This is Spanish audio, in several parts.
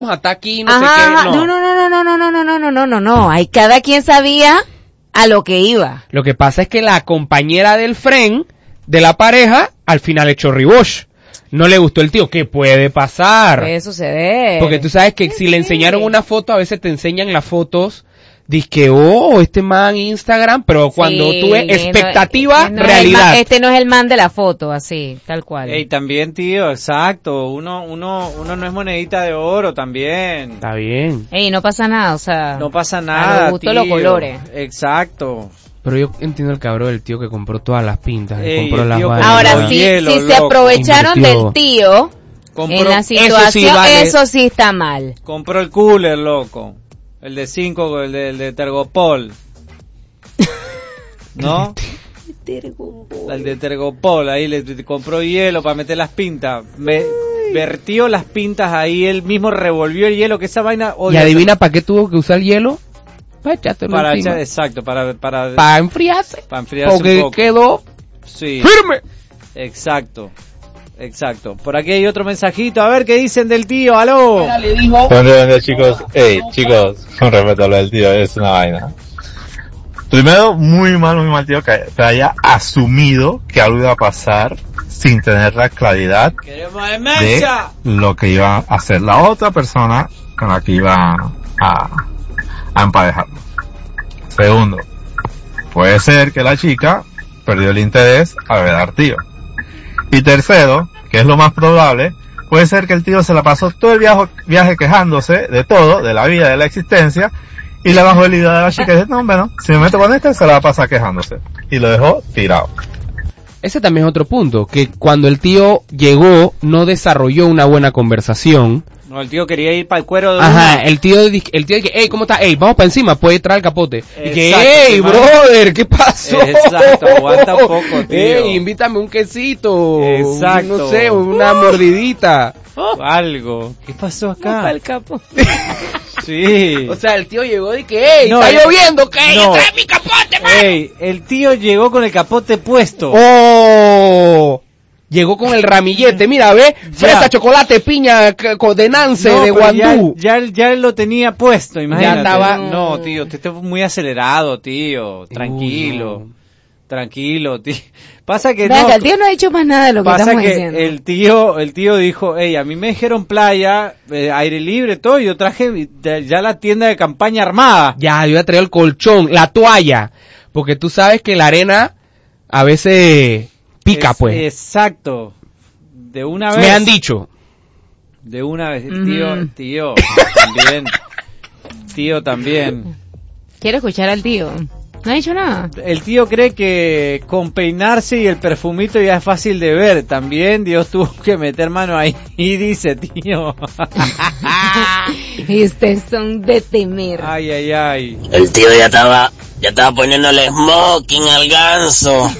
hasta aquí, no sé qué, no. Ahí cada quien sabía a lo que iba. Lo que pasa es que la compañera del friend de la pareja, al final echó ribosh. No le gustó el tío. ¿Qué puede pasar? Puede suceder. Porque tú sabes que si le enseñaron una foto, a veces te enseñan las fotos, dices que, este man Instagram, pero cuando tú ves expectativa, realidad. Este no es el man de la foto, así, tal cual. Ey, también, tío, exacto. Uno no es monedita de oro también. Está bien. Ey, no pasa nada, o sea. No pasa nada, a lo gusto tío. los colores. Exacto. Pero yo entiendo el cabrón del tío que compró todas las pintas, que Ey, compró las tío, vainas. Ahora, si se aprovecharon Invirtió. del tío en la situación, eso sí está mal. Compró el cooler, loco. El de 5, el de Tergopol. ¿No? El de Tergopol, ahí le compró hielo para meter las pintas. Vertió las pintas ahí, él mismo revolvió el hielo, que esa vaina... ¿Y adivina para qué tuvo que usar hielo? Para echártelo encima. Exacto, para enfriarse. Para enfriarse porque un poco. Quedó firme. Exacto. Por aquí hay otro mensajito. A ver qué dicen del tío. ¡Aló! Buen día, chicos. Chicos, con respeto a lo del tío, es una vaina. Primero, muy mal tío que haya asumido que algo iba a pasar sin tener la claridad de lo que iba a hacer la otra persona con la que iba a emparejarlo. Segundo, puede ser que la chica perdió el interés al ver al tío. Y tercero, que es lo más probable, puede ser que el tío se la pasó todo el viaje quejándose de todo, de la vida, de la existencia, y le bajó el idea de la chica y dice, no, bueno, si me meto con este, se la va a pasar quejándose. Y lo dejó tirado. Ese también es otro punto, que cuando el tío llegó, no desarrolló una buena conversación. No, el tío quería ir para el cuero de el tío dije, ¿cómo está? Vamos para encima, puede traer el capote. Y que, brother, ¿qué pasó? Exacto, aguanta un poco, tío. Invítame un quesito. Exacto. No sé, una mordidita. Algo. ¿Qué pasó acá? Para el capote. Sí. O sea, el tío llegó y que, está lloviendo, que yo trae mi capote, man. El tío llegó con el capote puesto. Llegó con el ramillete, mira, ve, fresa, chocolate, piña, de Nance, de Guandú. Ya él lo tenía puesto, imagínate. Ya estaba... No, tío, te estás muy acelerado, tío. Tranquilo, tío. Pasa que venga, el tío no ha hecho más nada de lo que estamos diciendo. El tío dijo, a mí me dijeron playa, aire libre, todo, y yo traje ya la tienda de campaña armada. Ya, yo ya traía el colchón, la toalla, porque tú sabes que la arena a veces pica, pues. Exacto. De una vez. Me han dicho. De una vez, tío también. Quiero escuchar al tío. No ha dicho nada. El tío cree que con peinarse y el perfumito ya es fácil de ver. También Dios tuvo que meter mano ahí. Y dice, tío. Ustedes son de temer. Ay. El tío ya estaba poniéndole smoking al ganso.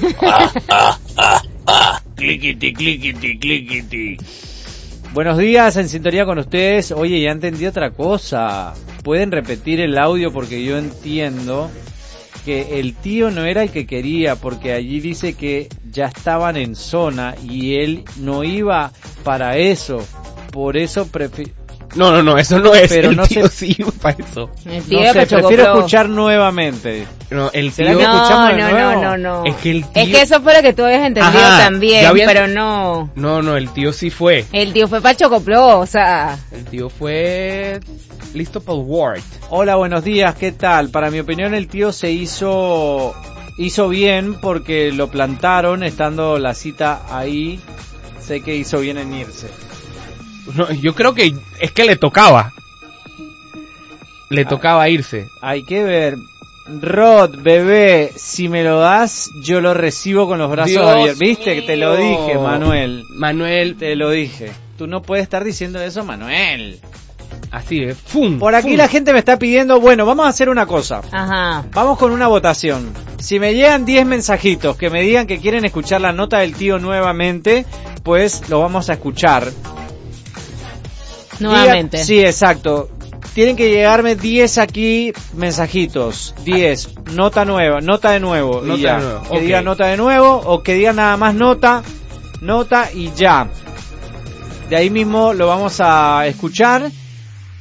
Cliquiti. Buenos días, en sintonía con ustedes. Oye, ya entendí otra cosa. ¿Pueden repetir el audio? Porque yo entiendo que el tío no era el que quería, porque allí dice que ya estaban en zona y él no iba para eso. Por eso No, eso no es. Pero el no tío sé. Sí para eso. El tío No sé, prefiero escuchar nuevamente. No, el tío... ¿Será que escuchamos de nuevo? No. Es que el tío... Es que eso fue lo que tú habías entendido también, pero no. No, el tío sí fue. El tío fue para Chocoplo, o sea... El tío fue listo para el Word. Hola, buenos días, ¿qué tal? Para mi opinión, el tío se hizo bien porque lo plantaron estando la cita ahí. Sé que hizo bien en irse. No, yo creo que es que le tocaba. Le tocaba irse. Hay que ver. Rod, bebé, si me lo das, yo lo recibo con los brazos abiertos. ¿Viste? Que te lo dije, Manuel. Te lo dije. Tú no puedes estar diciendo eso, Manuel. Así es. Por aquí la gente me está pidiendo, bueno, vamos a hacer una cosa. Ajá. Vamos con una votación. Si me llegan 10 mensajitos que me digan que quieren escuchar la nota del tío nuevamente, pues lo vamos a escuchar. Nuevamente. Sí, exacto. Tienen que llegarme 10 aquí mensajitos. 10. Nota de nuevo. Y ya. Que diga nota de nuevo o que diga nada más nota y ya. De ahí mismo lo vamos a escuchar